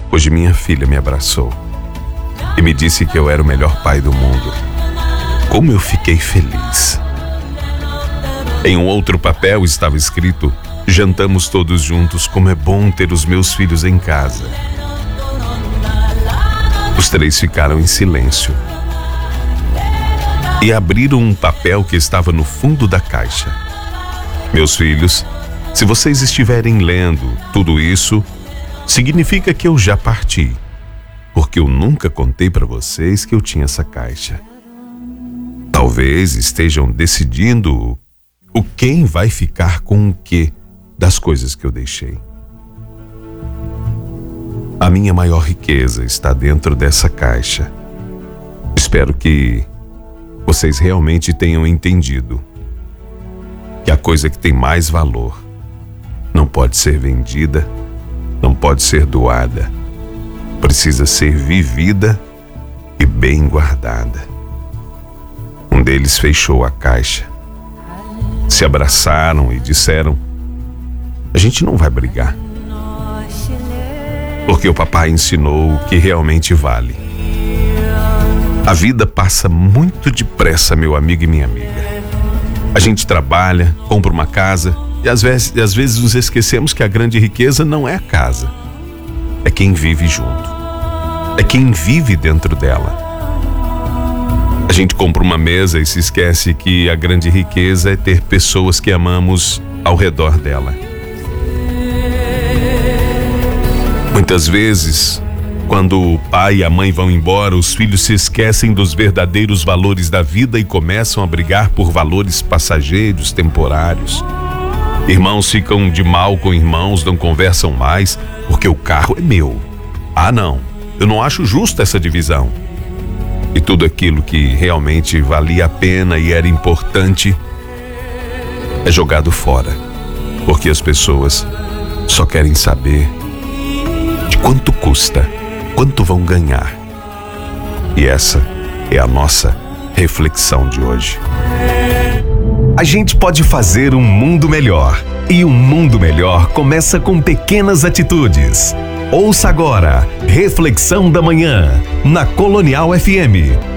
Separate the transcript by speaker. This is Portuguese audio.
Speaker 1: Hoje minha filha me abraçou e me disse que eu era o melhor pai do mundo. Como eu fiquei feliz. Em um outro papel estava escrito: jantamos todos juntos, como é bom ter os meus filhos em casa. Os três ficaram em silêncio e abriram um papel que estava no fundo da caixa. Meus filhos, se vocês estiverem lendo tudo isso, significa que eu já parti, porque eu nunca contei para vocês que eu tinha essa caixa. Talvez estejam decidindo o quem vai ficar com o quê das coisas que eu deixei. A minha maior riqueza está dentro dessa caixa. Espero que vocês realmente tenham entendido que a coisa que tem mais valor não pode ser vendida, não pode ser doada, precisa ser vivida e bem guardada. Um deles fechou a caixa, se abraçaram e disseram: a gente não vai brigar, porque o papai ensinou o que realmente vale. A vida passa muito depressa, meu amigo e minha amiga. A gente trabalha, compra uma casa e às vezes nos esquecemos que a grande riqueza não é a casa, é quem vive junto, é quem vive dentro dela. A gente compra uma mesa e se esquece que a grande riqueza é ter pessoas que amamos ao redor dela. Muitas vezes, quando o pai e a mãe vão embora, os filhos se esquecem dos verdadeiros valores da vida e começam a brigar por valores passageiros, temporários. Irmãos ficam de mal com irmãos, não conversam mais, porque o carro é meu. Ah, não, eu não acho justa essa divisão. E tudo aquilo que realmente valia a pena e era importante é jogado fora, porque as pessoas só querem saber de quanto custa, quanto vão ganhar. E essa é a nossa reflexão de hoje.
Speaker 2: A gente pode fazer um mundo melhor. E um mundo melhor começa com pequenas atitudes. Ouça agora Reflexão da Manhã, na Colonial FM.